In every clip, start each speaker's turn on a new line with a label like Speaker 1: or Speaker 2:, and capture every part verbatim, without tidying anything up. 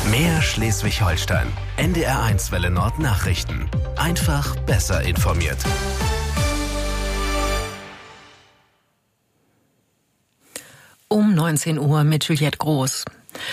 Speaker 1: Mehr Schleswig-Holstein. N D R eins Welle Nord Nachrichten. Einfach besser informiert.
Speaker 2: Um neunzehn Uhr mit Juliette Groß.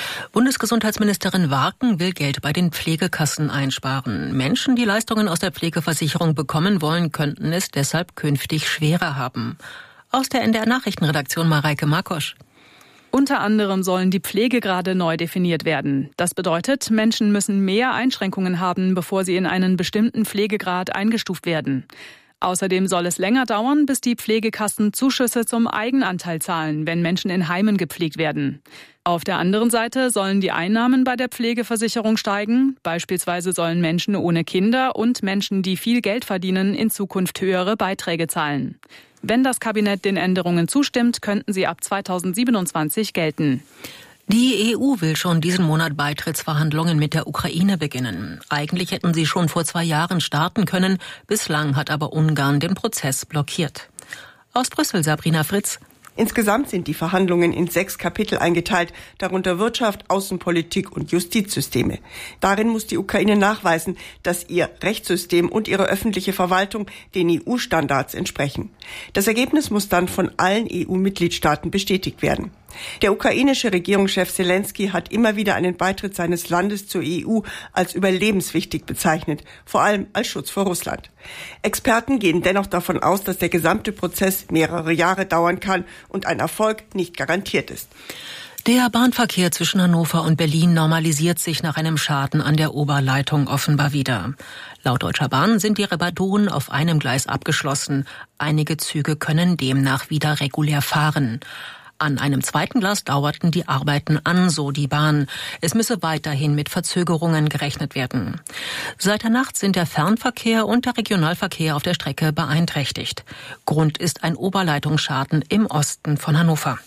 Speaker 2: Bundesgesundheitsministerin Warken will Geld bei den Pflegekassen einsparen. Menschen, die Leistungen aus der Pflegeversicherung bekommen wollen, könnten es deshalb künftig schwerer haben. Aus der N D R Nachrichtenredaktion Mareike Markosch.
Speaker 3: Unter anderem sollen die Pflegegrade neu definiert werden. Das bedeutet, Menschen müssen mehr Einschränkungen haben, bevor sie in einen bestimmten Pflegegrad eingestuft werden. Außerdem soll es länger dauern, bis die Pflegekassen Zuschüsse zum Eigenanteil zahlen, wenn Menschen in Heimen gepflegt werden. Auf der anderen Seite sollen die Einnahmen bei der Pflegeversicherung steigen. Beispielsweise sollen Menschen ohne Kinder und Menschen, die viel Geld verdienen, in Zukunft höhere Beiträge zahlen. Wenn das Kabinett den Änderungen zustimmt, könnten sie ab zweitausendsiebenundzwanzig gelten.
Speaker 2: Die E U will schon diesen Monat Beitrittsverhandlungen mit der Ukraine beginnen. Eigentlich hätten sie schon vor zwei Jahren starten können. Bislang hat aber Ungarn den Prozess blockiert. Aus Brüssel, Sabrina Fritz.
Speaker 4: Insgesamt sind die Verhandlungen in sechs Kapitel eingeteilt, darunter Wirtschaft, Außenpolitik und Justizsysteme. Darin muss die Ukraine nachweisen, dass ihr Rechtssystem und ihre öffentliche Verwaltung den E U-Standards entsprechen. Das Ergebnis muss dann von allen E U-Mitgliedstaaten bestätigt werden. Der ukrainische Regierungschef Selenskyj hat immer wieder einen Beitritt seines Landes zur E U als überlebenswichtig bezeichnet, vor allem als Schutz vor Russland. Experten gehen dennoch davon aus, dass der gesamte Prozess mehrere Jahre dauern kann und ein Erfolg nicht garantiert ist.
Speaker 2: Der Bahnverkehr zwischen Hannover und Berlin normalisiert sich nach einem Schaden an der Oberleitung offenbar wieder. Laut Deutscher Bahn sind die Reparaturen auf einem Gleis abgeschlossen. Einige Züge können demnach wieder regulär fahren. An einem zweiten Gleis dauerten die Arbeiten an, so die Bahn. Es müsse weiterhin mit Verzögerungen gerechnet werden. Seit der Nacht sind der Fernverkehr und der Regionalverkehr auf der Strecke beeinträchtigt. Grund ist ein Oberleitungsschaden im Osten von Hannover.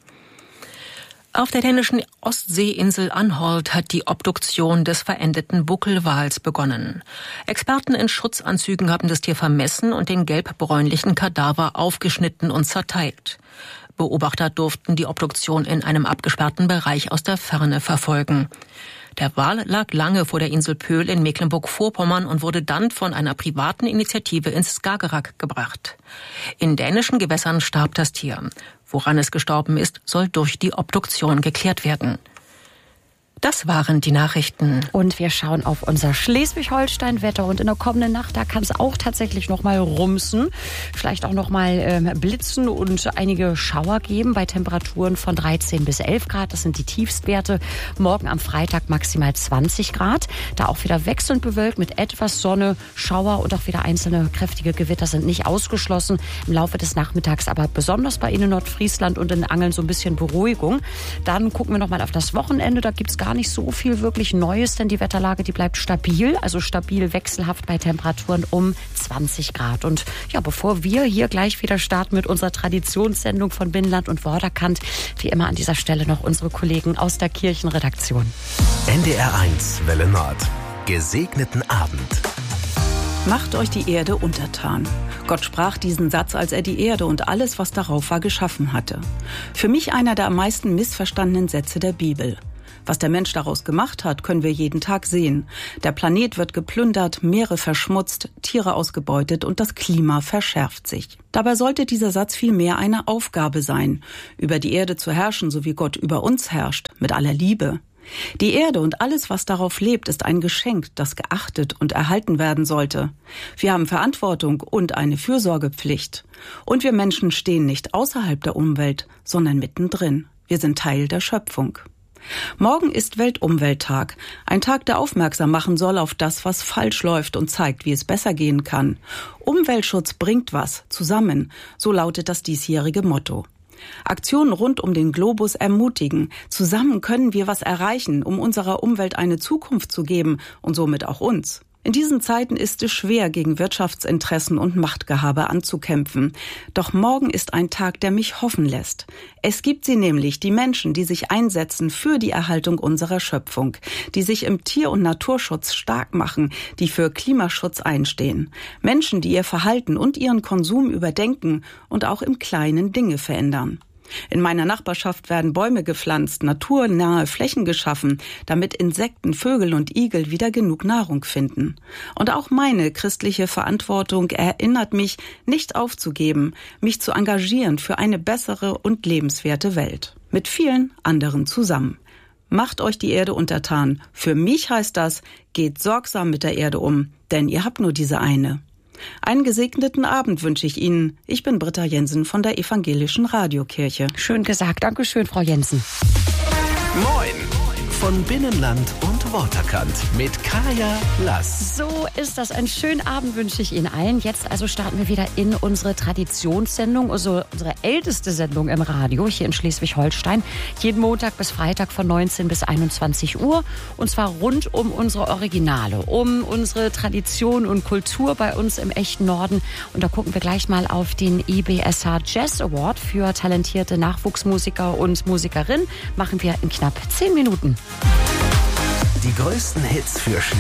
Speaker 2: Auf der dänischen Ostseeinsel Anholt hat die Obduktion des verendeten Buckelwals begonnen. Experten in Schutzanzügen haben das Tier vermessen und den gelbbräunlichen Kadaver aufgeschnitten und zerteilt. Beobachter durften die Obduktion in einem abgesperrten Bereich aus der Ferne verfolgen. Der Wal lag lange vor der Insel Pöhl in Mecklenburg-Vorpommern und wurde dann von einer privaten Initiative ins Skagerrak gebracht. In dänischen Gewässern starb das Tier. Woran es gestorben ist, soll durch die Obduktion geklärt werden. Das waren die Nachrichten.
Speaker 5: Und wir schauen auf unser Schleswig-Holstein-Wetter. Und in der kommenden Nacht, da kann es auch tatsächlich noch mal rumsen. Vielleicht auch noch mal ähm, blitzen und einige Schauer geben bei Temperaturen von dreizehn bis elf Grad. Das sind die Tiefstwerte. Morgen am Freitag maximal zwanzig Grad. Da auch wieder wechselnd bewölkt mit etwas Sonne, Schauer und auch wieder einzelne kräftige Gewitter sind nicht ausgeschlossen. Im Laufe des Nachmittags aber besonders bei Ihnen in Nordfriesland und in Angeln so ein bisschen Beruhigung. Dann gucken wir noch mal auf das Wochenende. Da gibt es gar nicht so viel wirklich Neues, denn die Wetterlage, die bleibt stabil, also stabil wechselhaft bei Temperaturen um zwanzig Grad. Und ja, bevor wir hier gleich wieder starten mit unserer Traditionssendung von Binnenland und Vorderkant, wie immer an dieser Stelle noch unsere Kollegen aus der Kirchenredaktion.
Speaker 1: N D R eins Welle Nord. Gesegneten Abend.
Speaker 6: Macht euch die Erde untertan. Gott sprach diesen Satz, als er die Erde und alles, was darauf war, geschaffen hatte. Für mich einer der am meisten missverstandenen Sätze der Bibel. Was der Mensch daraus gemacht hat, können wir jeden Tag sehen. Der Planet wird geplündert, Meere verschmutzt, Tiere ausgebeutet und das Klima verschärft sich. Dabei sollte dieser Satz vielmehr eine Aufgabe sein, über die Erde zu herrschen, so wie Gott über uns herrscht, mit aller Liebe. Die Erde und alles, was darauf lebt, ist ein Geschenk, das geachtet und erhalten werden sollte. Wir haben Verantwortung und eine Fürsorgepflicht. Und wir Menschen stehen nicht außerhalb der Umwelt, sondern mittendrin. Wir sind Teil der Schöpfung. Morgen ist Weltumwelttag, ein Tag, der aufmerksam machen soll auf das, was falsch läuft und zeigt, wie es besser gehen kann. Umweltschutz bringt was, zusammen, so lautet das diesjährige Motto. Aktionen rund um den Globus ermutigen. Zusammen können wir was erreichen, um unserer Umwelt eine Zukunft zu geben und somit auch uns. In diesen Zeiten ist es schwer, gegen Wirtschaftsinteressen und Machtgehabe anzukämpfen. Doch morgen ist ein Tag, der mich hoffen lässt. Es gibt sie nämlich, die Menschen, die sich einsetzen für die Erhaltung unserer Schöpfung, die sich im Tier- und Naturschutz stark machen, die für Klimaschutz einstehen. Menschen, die ihr Verhalten und ihren Konsum überdenken und auch im Kleinen Dinge verändern. In meiner Nachbarschaft werden Bäume gepflanzt, naturnahe Flächen geschaffen, damit Insekten, Vögel und Igel wieder genug Nahrung finden. Und auch meine christliche Verantwortung erinnert mich, nicht aufzugeben, mich zu engagieren für eine bessere und lebenswerte Welt. Mit vielen anderen zusammen. Macht euch die Erde untertan. Für mich heißt das, geht sorgsam mit der Erde um, denn ihr habt nur diese eine. Einen gesegneten Abend wünsche ich Ihnen. Ich bin Britta Jensen von der Evangelischen Radiokirche.
Speaker 5: Schön gesagt. Dankeschön, Frau Jensen.
Speaker 1: Moin von Binnenland und Waterkant mit Kaya Lass.
Speaker 5: So ist das. Einen schönen Abend wünsche ich Ihnen allen. Jetzt also starten wir wieder in unsere Traditionssendung, also unsere älteste Sendung im Radio hier in Schleswig-Holstein. Jeden Montag bis Freitag von neunzehn bis einundzwanzig Uhr. Und zwar rund um unsere Originale, um unsere Tradition und Kultur bei uns im echten Norden. Und da gucken wir gleich mal auf den I B S H Jazz Award für talentierte Nachwuchsmusiker und Musikerinnen. Machen wir in knapp zehn Minuten.
Speaker 1: Die größten Hits für Schleswig